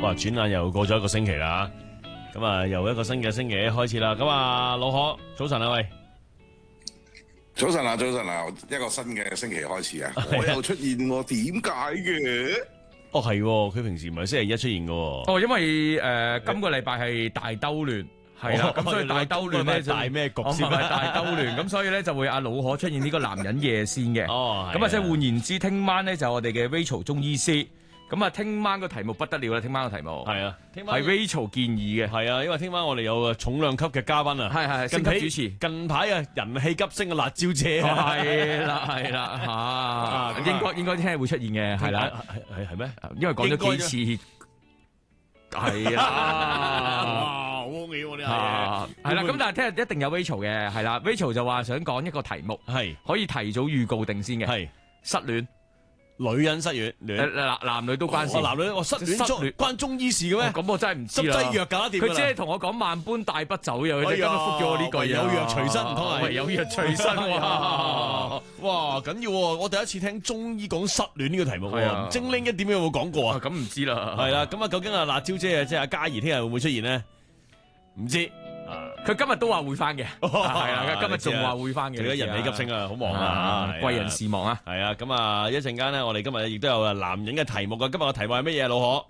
哇！轉眼又過咗一個星期啦，咁啊，又一個新嘅星期開始啦。咁啊，老何，早晨啊，喂！ 早晨啊，早晨啊，一個新嘅星期開始啊，我又出現喎，點解嘅？ 哦，係，佢平時唔係星期一出現嘅。 哦，因為今個禮拜係大兜亂，係啦，咁所以大兜亂咧就大咩局先？ 唔係大兜亂，咁所以咧就會阿老可出現呢個男人夜先嘅。 哦， 咁啊，即係換言之，聽晚咧就我哋嘅 Rachel 中醫師。咁啊，聽晚個題目不得了啦！聽晚個題目係啊，聽晚係 Rachel 建議嘅， 係啊，因為聽晚我哋有個重量級嘅嘉賓啊， 係升級主持。 近排啊，人氣急升嘅辣椒姐係啦應該聽日會出現嘅，係啦， 係咩？ 因為講咗幾次，係啦， 哇，好味喎！呢下係啦，咁但係聽日一定有 Rachel 嘅，係啦 ，Rachel 就話想講一個題目， 係可以提早預告定先嘅， 係失戀。 女人失戀， 男女都關事。 男女我失戀關中醫事嘅咩？ 咁我真係唔知啦。 執劑藥搞得掂。 佢只係同我講萬般帶不走嘅，佢今日覆咗我呢句嘢。 有藥隨身唔通係？ 有藥隨身哇，緊要喎！我第一次聽中醫講失戀呢個題目喎。精靈一點有冇講過啊？ 咁唔知啦。 係啦，咁啊，究竟阿辣椒姐啊，即係阿嘉怡，聽日會唔會出現呢？唔知。 佢今日都話會翻嘅，係啦，今日仲話會翻嘅。 而家人氣急升啊，好忙啊， 貴人事忙啊。 係啊，咁啊，一陣間咧，我哋今日亦都有男人嘅題目噶。今日嘅題目係乜嘢，老可？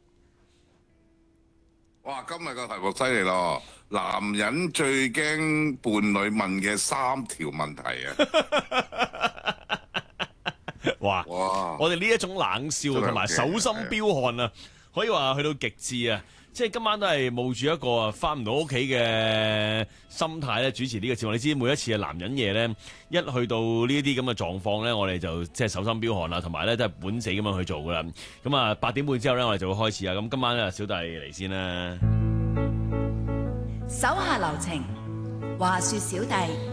哇，今日個題目犀利咯！男人最驚伴侶問嘅3條問題啊！ 哇！我哋呢一種冷笑同埋手心飆汗啊，可以話去到極致啊！即係今晚都係冒住一個翻唔到屋企嘅心態咧主持呢個節目。你知每一次嘅男人夜咧，一去到呢啲咁嘅狀況咧，我哋就即係手心飆汗啦，同埋咧都係本死咁樣去做噶啦。咁啊8點半之後咧，我哋就會開始啊。咁今晚咧，小弟嚟先啦。 手下留情，話說小弟